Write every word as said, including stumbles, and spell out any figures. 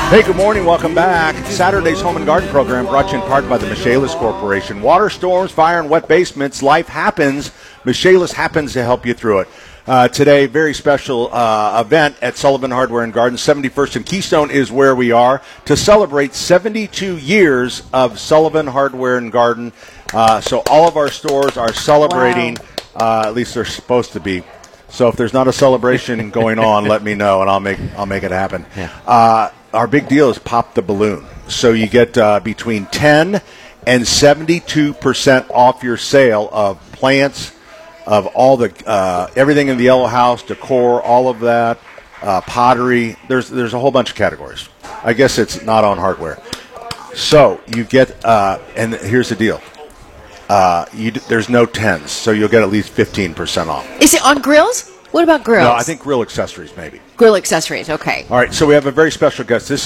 Hey, good morning. Welcome back. Saturday's Home and Garden program brought to you in part by the Michaelis Corporation. Water storms, fire, and wet basements. Life happens. Michaelis happens to help you through it. Uh, today, very special uh, event at Sullivan Hardware and Garden. seventy-first and Keystone is where we are to celebrate seventy-two years of Sullivan Hardware and Garden. Uh, so all of our stores are celebrating. Wow. Uh, at least they're supposed to be. So if there's not a celebration going on, let me know, and I'll make I'll make it happen. Yeah. Uh, our big deal is Pop the Balloon. So you get uh, between ten and seventy-two percent off your sale of plants, of all the uh, everything in the Yellow House, decor, all of that, uh, pottery. There's there's a whole bunch of categories. I guess it's not on hardware. So you get, uh, and here's the deal. Uh, you, there's no tens, so you'll get at least fifteen percent off. Is it on grills? What about grills? No, I think grill accessories maybe. Grill accessories, okay. All right, so we have a very special guest. This